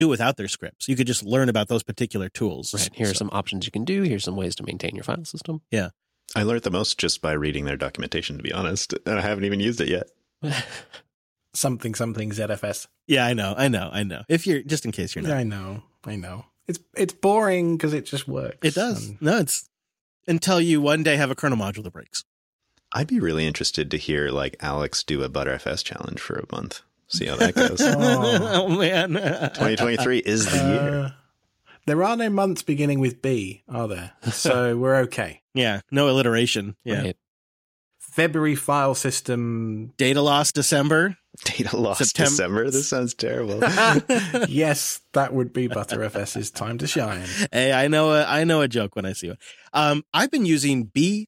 do without their scripts. You could just learn about those particular tools. Right. Here are some options you can do. Here's some ways to maintain your file system. Yeah. I learned the most just by reading their documentation, to be honest. And I haven't even used it yet. Something ZFS. Yeah, I know. If you're, just in case you're not. I know. It's boring because it just works. It does. No, it's until you one day have a kernel module that breaks. I'd be really interested to hear like Alex do a ButterFS challenge for a month. See how that goes. Oh man. 2023 is the year. There are no months beginning with B, are there? So we're okay. Yeah, no alliteration. Yeah. Right. February file system. Data loss December. Data loss December. This sounds terrible. Yes, that would be ButterFS's time to shine. Hey, I know a joke when I see one. I've been using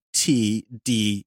BTDU.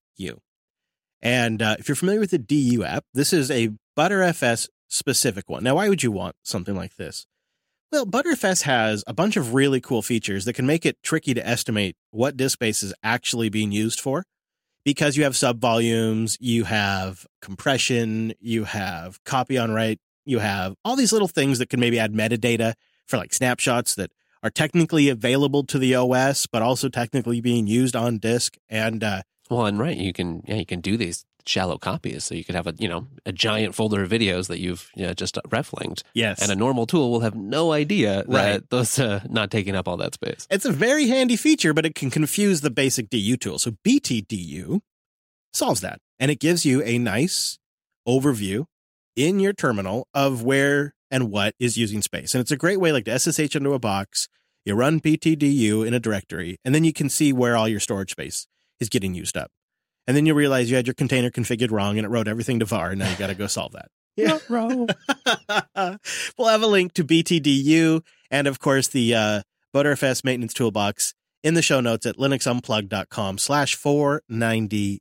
And if you're familiar with the DU app, this is a ButterFS specific one. Now, why would you want something like this? Well, ButterFS has a bunch of really cool features that can make it tricky to estimate what disk space is actually being used for, because you have subvolumes, you have compression, you have copy on write, you have all these little things that can maybe add metadata for like snapshots that are technically available to the OS, but also technically being used on disk. And right, you can do these shallow copies, so you could have a giant folder of videos that you've just ref-linked. Yes, and a normal tool will have no idea that those not taking up all that space. It's a very handy feature, but it can confuse the basic DU tool. So BTDU solves that, and it gives you a nice overview in your terminal of where and what is using space. And it's a great way like to SSH into a box. You run BTDU in a directory, and then you can see where all your storage space is getting used up. And then you realize you had your container configured wrong and it wrote everything to var, and now you got to go solve that. Yeah. We'll have a link to BTDU and, of course, the ButterFS maintenance toolbox in the show notes at linuxunplugged.com/492.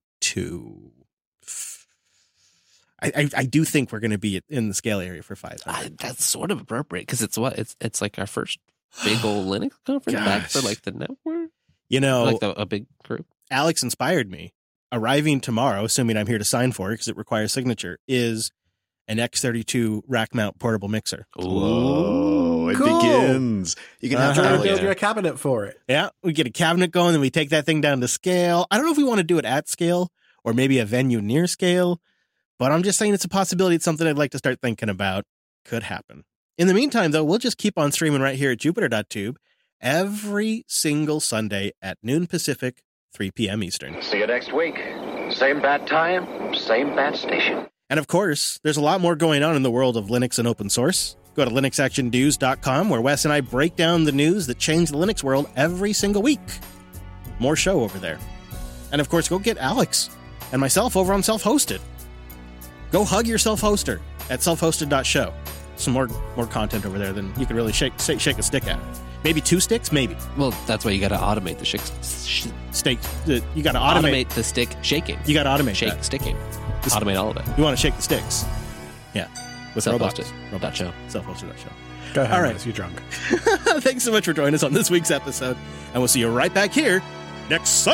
I do think we're going to be in the scale area for 500. That's sort of appropriate because it's like our first big old Linux conference back for like the network. Like a big group. Alex inspired me. Arriving tomorrow, assuming I'm here to sign for it because it requires signature, is an X32 rack mount portable mixer. Whoa, it begins. You can have to build your cabinet for it. Yeah, we get a cabinet going, then we take that thing down to scale. I don't know if we want to do it at scale or maybe a venue near scale, but I'm just saying it's a possibility. It's something I'd like to start thinking about. Could happen. In the meantime, though, we'll just keep on streaming right here at Jupiter.tube every single Sunday at noon Pacific, 3 p.m. Eastern. See you next week. Same bad time, same bad station. And of course, there's a lot more going on in the world of Linux and open source. Go to linuxactionnews.com, where Wes and I break down the news that changed the Linux world every single week. More show over there. And of course, go get Alex and myself over on Self-Hosted. Go hug your self-hoster at selfhosted.show. Some more content over there than you can really shake a stick at. Maybe 2 sticks, maybe. Well, that's why you got to automate the stick. You got to automate the stick shaking. You got to automate shake that. Sticking. Automate all of it. You want to shake the sticks. Yeah. With robots. Self-hosted.show. Self-hosted.show. Go ahead, all right. You're drunk. Thanks so much for joining us on this week's episode, and we'll see you right back here next Sunday.